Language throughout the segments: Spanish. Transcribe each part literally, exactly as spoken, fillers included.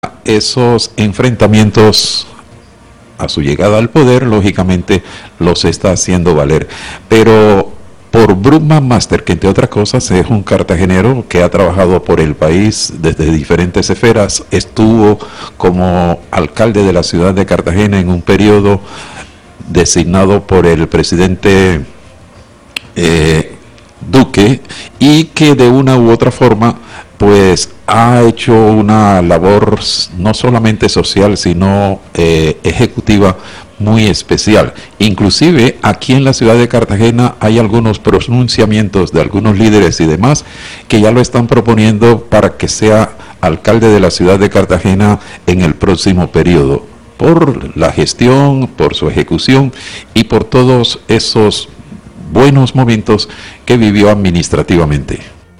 esos enfrentamientos a su llegada al poder, lógicamente los está haciendo valer. Pero por Bruce Master, que entre otras cosas es un cartagenero que ha trabajado por el país desde diferentes esferas, estuvo como alcalde de la ciudad de Cartagena en un periodo designado por el presidente eh, Duque, y que de una u otra forma pues ha hecho una labor no solamente social, sino eh, ejecutiva muy especial. Inclusive aquí en la ciudad de Cartagena hay algunos pronunciamientos de algunos líderes y demás que ya lo están proponiendo para que sea alcalde de la ciudad de Cartagena en el próximo periodo, por la gestión, por su ejecución y por todos esos buenos momentos que vivió administrativamente.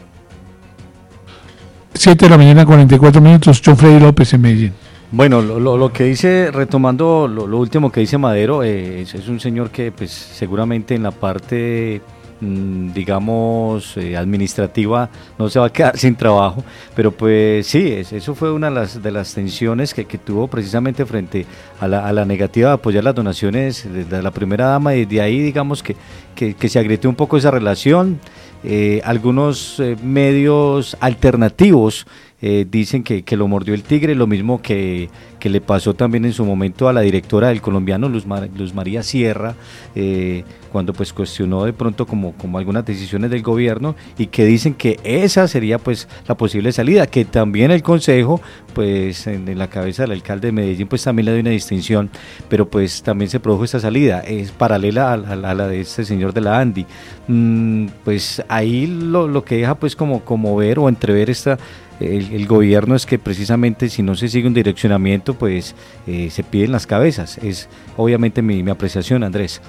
siete de la mañana, cuarenta y cuatro minutos, John Freddy López en Medellín. Bueno, lo, lo, lo que dice, retomando lo, lo último que dice Madero, eh, es, es un señor que pues seguramente en la parte, mmm, digamos, eh, administrativa no se va a quedar sin trabajo, pero pues sí, es, eso fue una de las, de las tensiones que, que tuvo precisamente frente a la, a la negativa de apoyar las donaciones de, de la primera dama, y de ahí digamos que, que, que se agrietó un poco esa relación. Eh, algunos eh, medios alternativos eh, dicen que, que lo mordió el tigre, lo mismo que, que le pasó también en su momento a la directora del Colombiano, Luz, Mar, Luz María Sierra, eh, cuando pues cuestionó de pronto como, como algunas decisiones del gobierno, y que dicen que esa sería pues la posible salida, que también el Consejo pues en, en la cabeza del alcalde de Medellín pues también le dio una distinción, pero pues también se produjo esta salida, es paralela a, a, a la de este señor de la ANDI. Mm, pues ahí lo, lo que deja pues como, como ver o entrever esta El, el gobierno es que precisamente si no se sigue un direccionamiento pues eh, se piden las cabezas. Es obviamente mi, mi apreciación, Andrés.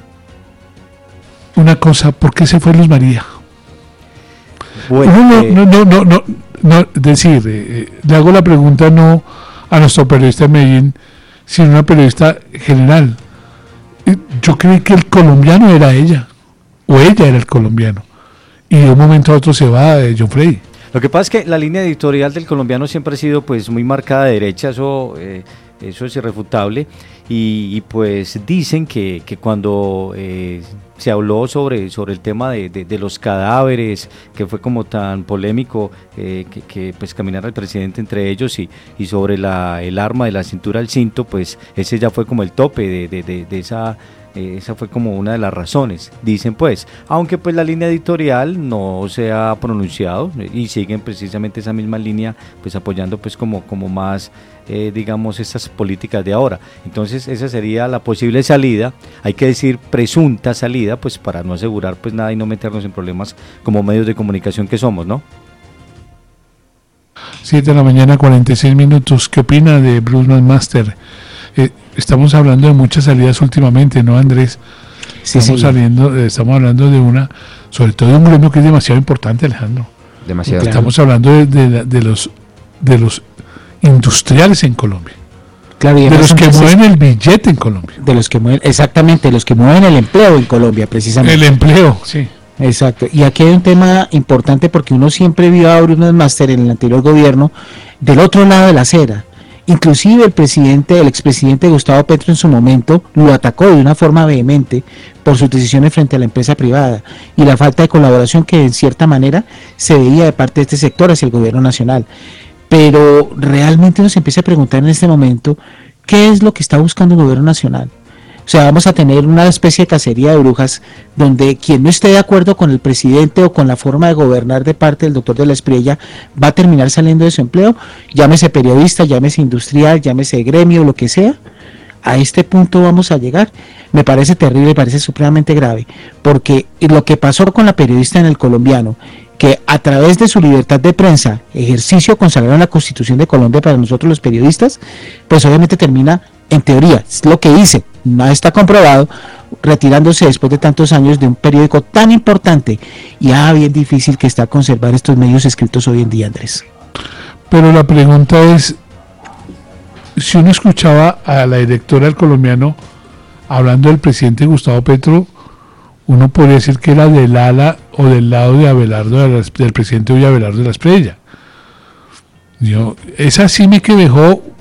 Una cosa, ¿por qué se fue Luz María? Bueno, no, no, eh, no, no, no, no, no, decir, eh, le hago la pregunta no a nuestro periodista de Medellín, sino a una periodista general. Yo creí que el colombiano era ella, o ella era el colombiano, y de un momento a otro se va eh, John Freddy. Lo que pasa es que la línea editorial del Colombiano siempre ha sido pues muy marcada de derecha, eso, eh, eso es irrefutable, y, y pues dicen que, que cuando eh, se habló sobre, sobre el tema de, de, de los cadáveres, que fue como tan polémico, eh, que, que pues caminara el presidente entre ellos, y, y sobre la, el arma de la cintura al cinto, pues ese ya fue como el tope de, de, de, de esa... Eh, esa fue como una de las razones, dicen pues, aunque pues la línea editorial no se ha pronunciado y siguen precisamente esa misma línea, pues apoyando pues como, como más, eh, digamos, estas políticas de ahora. Entonces esa sería la posible salida, hay que decir presunta salida, pues para no asegurar pues nada y no meternos en problemas como medios de comunicación que somos, ¿no? siete de la mañana, cuarenta y seis minutos, ¿qué opina de Bruce Master? Eh, estamos hablando de muchas salidas últimamente, ¿no, Andrés? Sí, estamos sí. saliendo, eh, estamos hablando de una, sobre todo de un gremio que es demasiado importante, Alejandro. Demasiado. Estamos hablando de, de, de los de los industriales en Colombia, Claro, y de los que entonces, mueven el billete en Colombia, de los que mueven, exactamente, de los que mueven el empleo en Colombia, precisamente. el empleo, sí. Exacto. Y aquí hay un tema importante porque uno siempre vio a Bruce Master en el anterior gobierno del otro lado de la acera. Inclusive el presidente, el expresidente Gustavo Petro en su momento lo atacó de una forma vehemente por sus decisiones frente a la empresa privada y la falta de colaboración que en cierta manera se veía de parte de este sector hacia el gobierno nacional. Pero realmente uno se empieza a preguntar en este momento qué es lo que está buscando el gobierno nacional. O sea, vamos a tener una especie de cacería de brujas donde quien no esté de acuerdo con el presidente o con la forma de gobernar de parte del doctor de la Espriella va a terminar saliendo de su empleo, llámese periodista, llámese industrial, llámese gremio, lo que sea. A este punto vamos a llegar. Me parece terrible, me parece supremamente grave, porque lo que pasó con la periodista en El Colombiano, que a través de su libertad de prensa, ejercicio consagrado en la Constitución de Colombia para nosotros los periodistas, pues obviamente termina, en teoría, es lo que dice, no está comprobado, retirándose después de tantos años de un periódico tan importante, y ah, bien difícil que está conservar estos medios escritos hoy en día, Andrés. Pero la pregunta es, si uno escuchaba a la directora del Colombiano hablando del presidente Gustavo Petro, uno podría decir que era del ala o del lado de Abelardo, del presidente hoy Abelardo de la Espriella. Yo, esa sí me que dejó